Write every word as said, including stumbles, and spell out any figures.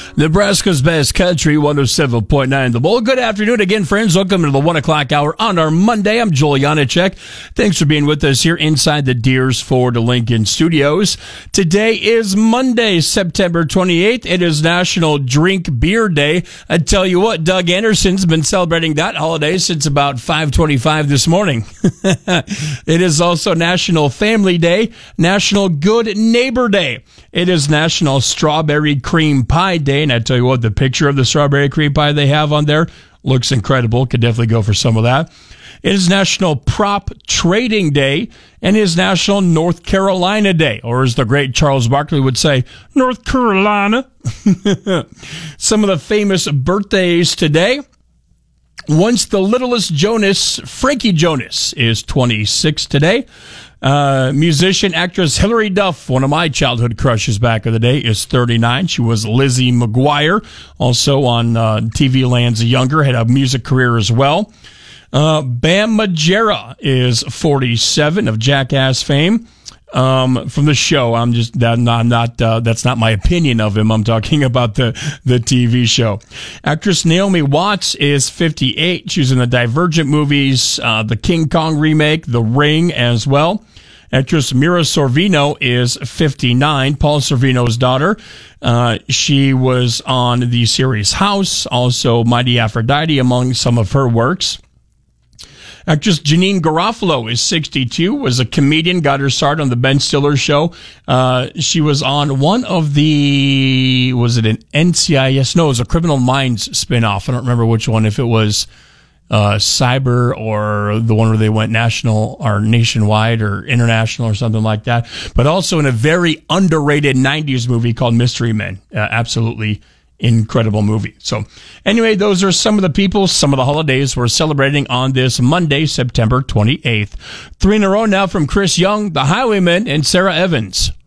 Nebraska's best country, one oh seven point nine The Bull. Good afternoon again, friends. Welcome to the one o'clock hour on our Monday. I'm Joel Janacek. Thanks for being with us here inside the Deers Ford Lincoln Studios. Today is Monday, September twenty-eighth. It is National Drink Beer Day. I tell you what, Doug Anderson's been celebrating that holiday since about five twenty-five this morning. It is also National Family Day, National Good Neighbor Day. It is National Strawberry Cream Pie Day, and I tell you what, the picture of the strawberry cream pie they have on there looks incredible. Could definitely go for some of that. It is National Prop Trading Day, and it is National North Carolina Day, or as the great Charles Barkley would say, North Carolina. Some of the famous birthdays today. Once the littlest Jonas, Frankie Jonas, is twenty-six today. Uh, musician, actress Hilary Duff, one of my childhood crushes back in the day, is thirty-nine. She was Lizzie McGuire, also on uh, T V Land's Younger, had a music career as well. Uh, Bam Margera is forty-seven, of Jackass fame. Um, from the show, I'm just that not not uh, that's not my opinion of him. I'm talking about the the T V show. Actress Naomi Watts is fifty-eight. She's in the Divergent movies, uh, the King Kong remake, The Ring as well. Actress Mira Sorvino is fifty-nine. Paul Sorvino's daughter. Uh, she was on the series House, also Mighty Aphrodite, among some of her works. Actress Janine Garofalo is sixty-two, was a comedian, got her start on the Ben Stiller Show. Uh, she was on one of the, was it an N C I S? No, it was a Criminal Minds spinoff. I don't remember which one, if it was uh, Cyber or the one where they went national or nationwide or international or something like that. But also in a very underrated nineties movie called Mystery Men. Uh, absolutely incredible movie. So anyway, those are some of the people, some of the holidays we're celebrating on this Monday, September twenty-eighth. Three in a row now from Chris Young, The Highwaymen, and Sarah Evans.